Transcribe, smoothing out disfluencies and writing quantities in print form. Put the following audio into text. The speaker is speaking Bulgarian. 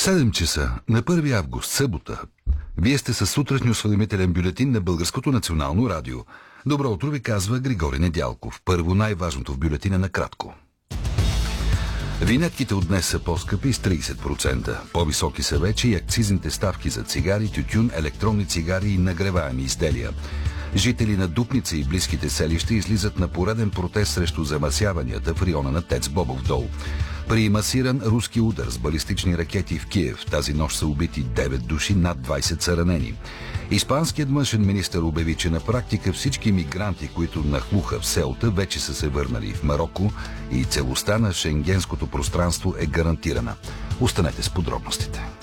7 часа на 1 август, събота. Вие сте със сутрешния осведомителен бюлетин на Българското национално радио. Добро утро ви казва Григорий Недялков. Първо най-важното в бюлетина накратко. Винетките от днес са по-скъпи с 30%. По-високи са вече и акцизните ставки за цигари, тютюн, електронни цигари и нагреваеми изделия. Жители на Дупница и близките селища излизат на пореден протест срещу замърсяванията в района на ТЕЦ Бобов дол. При масиран руски удар с балистични ракети в Киев тази нощ са убити 9 души, над 20 са ранени. Испанският външен министър обяви, че на практика всички мигранти, които нахлуха в селта, вече са се върнали в Мароко и целостта на шенгенското пространство е гарантирана. Останете с подробностите.